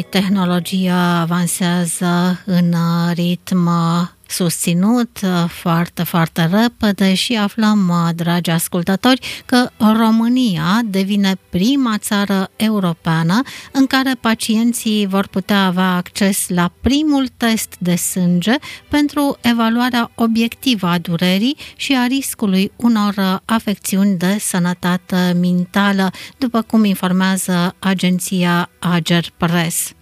Tehnologia avansează în ritm susținut foarte, foarte repede și aflăm, dragi ascultători, că România devine prima țară europeană în care pacienții vor putea avea acces la primul test de sânge pentru evaluarea obiectivă a durerii și a riscului unor afecțiuni de sănătate mentală, după cum informează agenția Agerpres.